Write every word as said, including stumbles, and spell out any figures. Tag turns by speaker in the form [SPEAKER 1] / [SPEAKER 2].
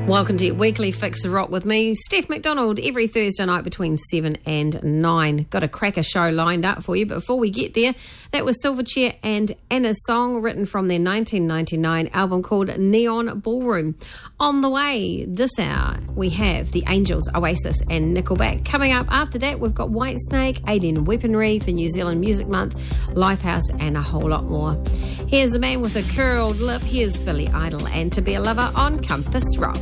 [SPEAKER 1] Welcome to your weekly Fix the Rock with me, Steph McDonald, every Thursday night between seven and nine. Got a cracker show lined up for you, but before we get there, that was Silverchair and Anna's song written from their nineteen ninety-nine album called Neon Ballroom. On the way this hour, we have The Angels, Oasis and Nickelback. Coming up after that, we've got Whitesnake, Alien Weaponry for New Zealand Music Month, Lifehouse and a whole lot more. Here's a man with a curled lip. Here's Billy Idol and To Be a Lover on Compass Rock.